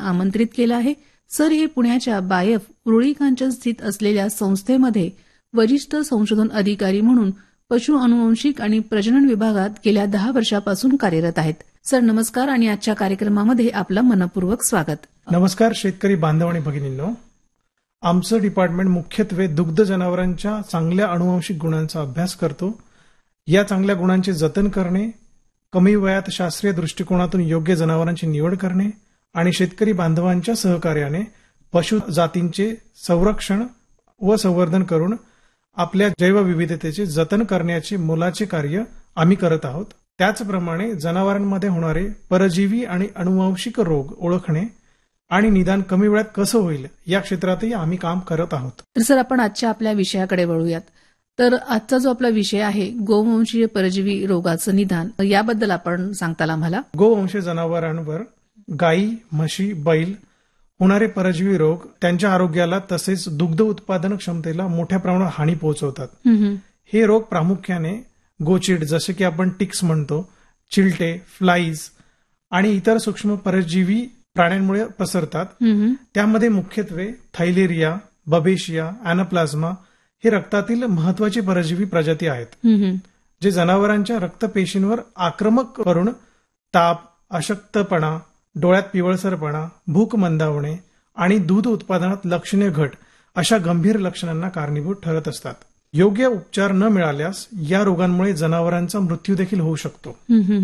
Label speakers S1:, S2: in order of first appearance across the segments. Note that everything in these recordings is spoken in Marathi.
S1: आमंत्रित केलं आहे. सर हे पुण्याच्या बायफ उरुळी कांचन स्थित असलेल्या संस्थेमध्ये वरिष्ठ संशोधन अधिकारी म्हणून पशु अनुवंशिक आणि प्रजनन विभागात गेल्या 10 वर्षापासून कार्यरत आहेत. सर नमस्कार आणि आजच्या कार्यक्रमामध्ये आपलं मनपूर्वक स्वागत.
S2: नमस्कार शेतकरी बांधव आणि भगिनींनो. आमचं डिपार्टमेंट मुख्यत्वे दुग्ध जनावरांच्या चांगल्या अनुवंशिक गुणांचा अभ्यास करतो. या चांगल्या गुणांचे जतन करणे, कमी वयात शास्त्रीय दृष्टिकोनातून योग्य जनावरांची निवड करणे आणि शेतकरी बांधवांच्या सहकार्याने पशु जातींचे संरक्षण व संवर्धन करून आपल्या जैवविविधतेचे जतन करण्याचे मोलाचे कार्य आम्ही करत आहोत. त्याचप्रमाणे जनावरांमध्ये होणारे परजीवी आणि अनुवंशिक रोग ओळखणे आणि निदान कमी वेळात कसं होईल या क्षेत्रातही आम्ही काम करत आहोत.
S1: तर सर आपण आजच्या आपल्या विषयाकडे वळूयात. तर आजचा जो आपला विषय आहे गोवंशीय परजीवी रोगाचं निदान, याबद्दल आपण सांगताल आम्हाला?
S2: गोवंशीय जनावरांवर गायी, म्हशी, बैल होणारे परजीवी रोग त्यांच्या आरोग्याला तसेच दुग्ध उत्पादन क्षमतेला मोठ्या प्रमाणात हानी पोहोचवतात. हे रोग प्रामुख्याने गोचिड, जसे की आपण टिक्स म्हणतो, चिलटे, फ्लाईज आणि इतर सूक्ष्म परजीवी प्राण्यांमुळे पसरतात. त्यामध्ये मुख्यत्वे थायलेरिया, बबेशिया, अॅनाप्लाझ्मा हे रक्तातील महत्वाची परजीवी प्रजाती आहेत, जे जनावरांच्या रक्तपेशींवर आक्रमक करून ताप, अशक्तपणा, डोळ्यात पिवळसरपणा, भूक मंदावणे आणि दूध उत्पादनात लक्षणीय घट अशा गंभीर लक्षणांना कारणीभूत ठरत असतात. योग्य उपचार न मिळाल्यास या रोगांमुळे जनावरांचा मृत्यू देखील होऊ शकतो.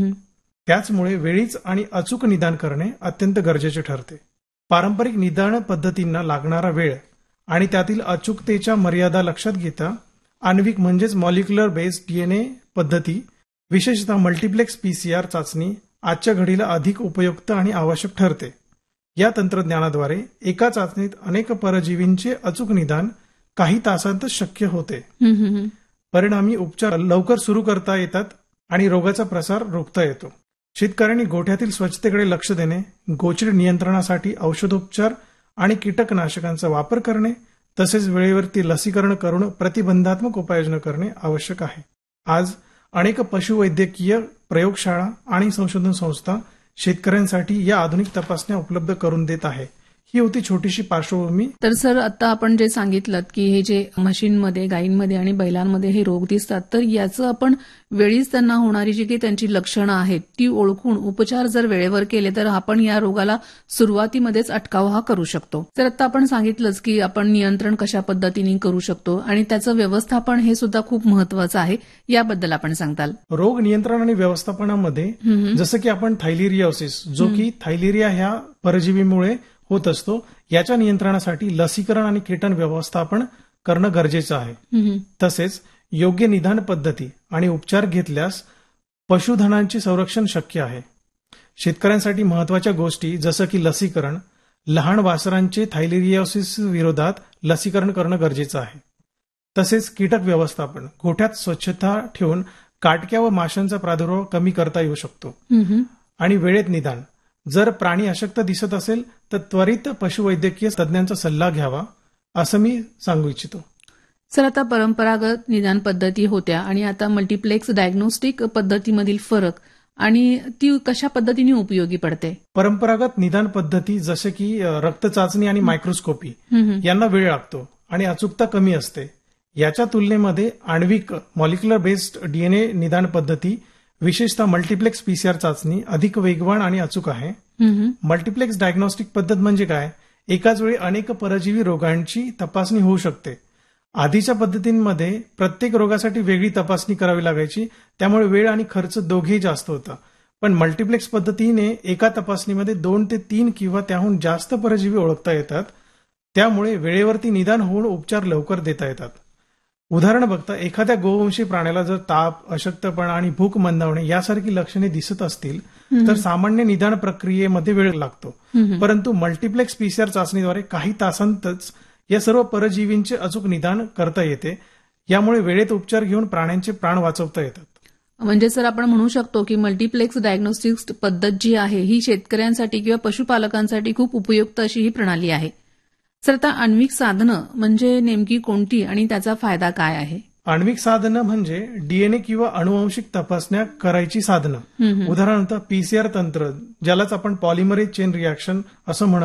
S2: त्याचमुळे वेळीच आणि अचूक निदान करणे अत्यंत गरजेचे ठरते. पारंपरिक निदान पद्धतींना लागणारा वेळ आणि त्यातील अचूकतेच्या मर्यादा लक्षात घेता आण्विक म्हणजेच मॉलिक्युलर बेस्ड डीएनए पद्धती, विशेषतः मल्टिप्लेक्स पीसीआर चाचणी आजच्या घडीला अधिक उपयुक्त आणि आवश्यक ठरते. या तंत्रज्ञानाद्वारे एका चाचणीत अनेक परजीवींचे अचूक निदान काही तासांतच शक्य होते. परिणामी उपचार लवकर सुरू करता येतात आणि रोगाचा प्रसार रोखता येतो. शेतकऱ्यांनी गोठ्यातील स्वच्छतेकडे लक्ष देणे, गोचिड नियंत्रणासाठी औषधोपचार आणि कीटकनाशकांचा वापर करणे, तसेच वेळेवरती लसीकरण करून प्रतिबंधात्मक उपाययोजना करणे आवश्यक आहे. आज अनेक पशुवैद्यकीय प्रयोगशाळा आणि संशोधन संस्था शेतकऱ्यांसाठी या आधुनिक तपासण्या उपलब्ध करून देत आहे. ही होती छोटीशी पार्श्वभूमी.
S1: तर सर आता आपण जे सांगितलं की हे जे म्हशींमध्ये, गायींमध्ये आणि बैलांमध्ये हे रोग दिसतात, तर याचं आपण वेळीच त्यांना होणारी जी काही त्यांची लक्षणं आहेत ती ओळखून उपचार जर वेळेवर केले तर आपण या रोगाला सुरुवातीमध्येच अटकाव हा करू शकतो. तर आता आपण सांगितलंच की आपण नियंत्रण कशा पद्धतीने करू शकतो आणि त्याचं व्यवस्थापन हे सुद्धा खूप महत्वाचं आहे. याबद्दल आपण सांगताल?
S2: रोग नियंत्रण आणि व्यवस्थापनामध्ये जसं की आपण थायलेरियासिस, जो की थायलेरिया ह्या परजीवीमुळे होत असतो, याच्या नियंत्रणासाठी लसीकरण आणि कीटक व्यवस्थापन करणं गरजेचं आहे. तसेच योग्य निदान पद्धती आणि उपचार घेतल्यास पशुधनांचे संरक्षण शक्य आहे. शेतकऱ्यांसाठी महत्वाच्या गोष्टी जसं की लसीकरण, लहान वासरांचे थायलेरियासिस विरोधात लसीकरण करणं गरजेचं आहे. तसेच कीटक व्यवस्थापन, गोठ्यात स्वच्छता ठेवून काटक्या व माशांचा प्रादुर्भाव कमी करता येऊ शकतो. आणि वेळेत निदान, जर प्राणी अशक्त दिसत असेल तर त्वरित पशुवैद्यकीय तज्ञांचा सल्ला घ्यावा, असं मी सांगू इच्छितो.
S1: सर आता परंपरागत निदान पद्धती होत्या आणि आता मल्टिप्लेक्स डायग्नोस्टिक पद्धतीमधील फरक आणि ती कशा पद्धतीने उपयोगी पडते?
S2: परंपरागत निदान पद्धती जसे की रक्त चाचणी आणि मायक्रोस्कोपी यांना वेळ लागतो आणि अचूकता कमी असते. याच्या तुलनेमध्ये आण्विक मॉलिक्युलर बेस्ड डीएनए निदान पद्धती, विशेषतः मल्टिप्लेक्स पीसीआर चाचणी अधिक वेगवान आणि अचूक आहे. मल्टिप्लेक्स डायग्नोस्टिक पद्धत म्हणजे काय? एकाच वेळी अनेक परजीवी रोगांची तपासणी होऊ शकते. आधीच्या पद्धतींमध्ये प्रत्येक रोगासाठी वेगळी तपासणी करावी लागायची, त्यामुळे वेळ आणि खर्च दोघेही जास्त होता. पण मल्टिप्लेक्स पद्धतीने एका तपासणीमध्ये 2 ते 3 किंवा त्याहून जास्त परजीवी ओळखता येतात. त्यामुळे वेळेवरती निदान होऊन उपचार लवकर देता येतात. उदाहरण बघता एखाद्या गोवंशी प्राण्याला जर ताप, अशक्तपणा आणि भूक मंदावणे यासारखी लक्षणे दिसत असतील तर सामान्य निदान प्रक्रियेमध्ये वेळ लागतो. परंतु मल्टिप्लेक्स पीसीआर चाचणीद्वारे काही तासांतच या सर्व परजीवींचे अचूक निदान करता येते. यामुळे वेळेत उपचार घेऊन प्राण्यांचे प्राण वाचवता येतात.
S1: म्हणजे सर आपण म्हणू शकतो की मल्टिप्लेक्स डायग्नोस्टिक्स पद्धत जी आहे ही शेतकऱ्यांसाठी किंवा पशुपालकांसाठी खूप उपयुक्त अशी ही प्रणाली आहे. सर आता आण्विक साधनं म्हणजे नेमकी कोणती आणि त्याचा फायदा काय आहे?
S2: आण्विक साधनं म्हणजे डीएनए किंवा अनुवंशिक तपासण्या करायची साधनं. उदाहरणार्थ पीसीआर तंत्र, ज्यालाच आपण पॉलिमरेज चेन रिॲक्शन असं म्हणत